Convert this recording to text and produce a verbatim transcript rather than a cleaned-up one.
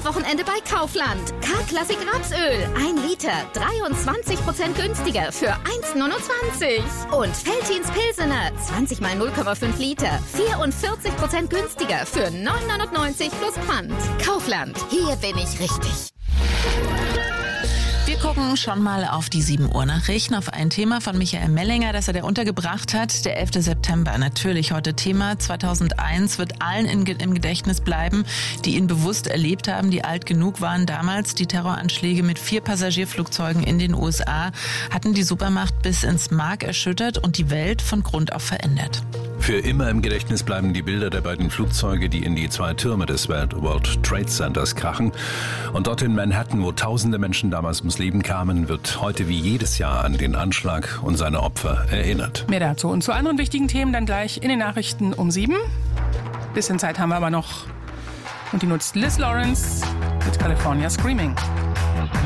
Mega-Wochenende bei Kaufland. K-Klassik Rapsöl. ein Liter. dreiundzwanzig Prozent günstiger für eins Komma neunundzwanzig. Und Veltins Pilsener. zwanzig mal null Komma fünf Liter. vierundvierzig Prozent günstiger für neun Komma neunundneunzig plus Pfand. Kaufland. Hier bin ich richtig. Wir gucken schon mal auf die sieben Uhr Nachrichten, auf ein Thema von Michael Mellinger, das er da untergebracht hat. Der elfter September, natürlich heute Thema. zweitausendeins wird allen in, im Gedächtnis bleiben, die ihn bewusst erlebt haben, die alt genug waren damals. Die Terroranschläge mit vier Passagierflugzeugen in den U S A hatten die Supermacht bis ins Mark erschüttert und die Welt von Grund auf verändert. Für immer im Gedächtnis bleiben die Bilder der beiden Flugzeuge, die in die zwei Türme des World Trade Centers krachen. Und dort in Manhattan, wo tausende Menschen damals ums Leben kamen, wird heute wie jedes Jahr an den Anschlag und seine Opfer erinnert. Mehr dazu und zu anderen wichtigen Themen dann gleich in den Nachrichten um sieben. Bisschen Zeit haben wir aber noch. Und die nutzt Liz Lawrence mit California Screaming.